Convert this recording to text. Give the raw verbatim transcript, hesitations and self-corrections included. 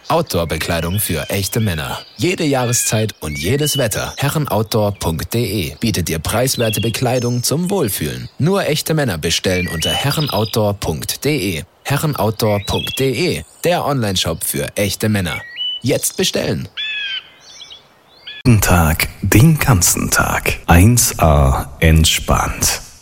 Outdoor-Bekleidung für echte Männer. Jede Jahreszeit und jedes Wetter. herrenoutdoor punkt de bietet dir preiswerte Bekleidung zum Wohlfühlen. Nur echte Männer bestellen unter herrenoutdoor punkt de. herrenoutdoor punkt de, der Onlineshop für echte Männer. Jetzt bestellen! Tag, den ganzen Tag. eins A entspannt.